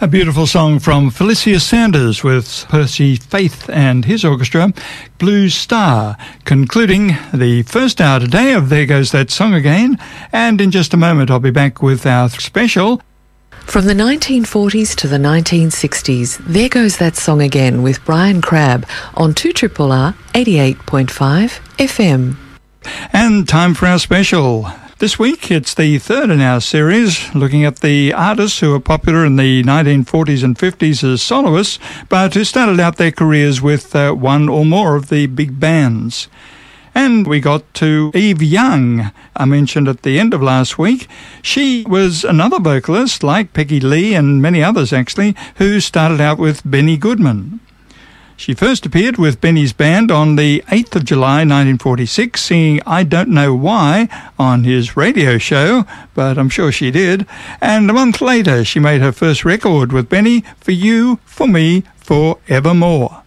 A beautiful song from Felicia Sanders with Percy Faith and his orchestra, Blue Star, concluding the first hour today of There Goes That Song Again. And in just a moment, I'll be back with our special. From the 1940s to the 1960s, There Goes That Song Again with Brian Crabb on 2RRR 88.5 FM. And time for our special. This week, it's the third in our series, looking at the artists who were popular in the 1940s and 50s as soloists, but who started out their careers with one or more of the big bands. And we got to Eve Young, I mentioned at the end of last week. She was another vocalist, like Peggy Lee and many others actually, who started out with Benny Goodman. She first appeared with Benny's band on the 8th of July 1946, singing I Don't Know Why on his radio show, but I'm sure she did. And a month later, she made her first record with Benny, For You, For Me, For Evermore.